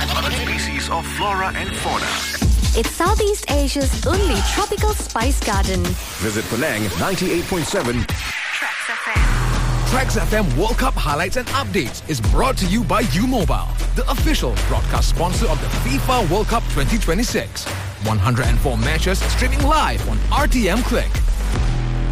species of flora and fauna. It's Southeast Asia's only tropical spice garden. Visit Penang 98.7 Tracks FM. Tracks FM World Cup highlights and updates is brought to you by U-Mobile, the official broadcast sponsor of the FIFA World Cup 2026. 104 matches streaming live on RTM Click.